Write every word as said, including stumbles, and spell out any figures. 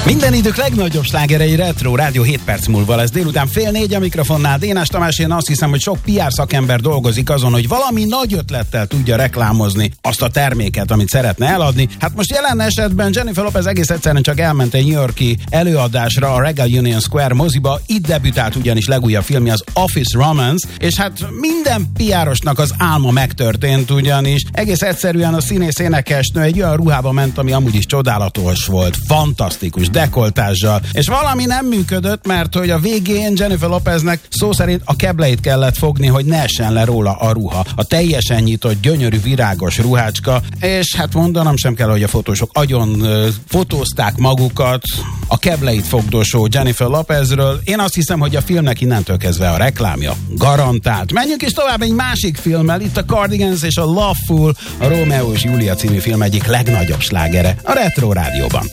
Minden idők legnagyobb slágerei Retro Rádió hét perc múlva lesz délután fél négy a mikrofonnál. Dénes Tamás, én azt hiszem, hogy sok pé er szakember dolgozik azon, hogy valami nagy ötlettel tudja reklámozni azt a terméket, amit szeretne eladni. Hát most jelen esetben Jennifer Lopez egész egyszerűen csak elment egy New York-i előadásra, a Regal Union Square moziba. Itt debütált ugyanis legújabb filmje, az Office Romance, és hát minden pé er-osnak az álma megtörtént, ugyanis egész egyszerűen a színész énekesnő egy olyan ruhába ment, ami amúgy is csodálatos volt, fantasztikus dekoltással, és valami nem működött, mert hogy a végén Jennifer Lopeznek szó szerint a kebleit kellett fogni, hogy ne essen le róla a ruha. A teljesen nyitott, gyönyörű, virágos ruhácska, és hát mondanom sem kell, hogy a fotósok agyon uh, fotózták magukat a kebleit fogdosó Jennifer Lopezről. Én azt hiszem, hogy a filmnek innentől kezdve a reklámja garantált. Menjünk is tovább egy másik filmmel, itt a Cardigans és a Loveful, a Rómeó és Júlia című film egyik legnagyobb slágere a Retro Rádióban.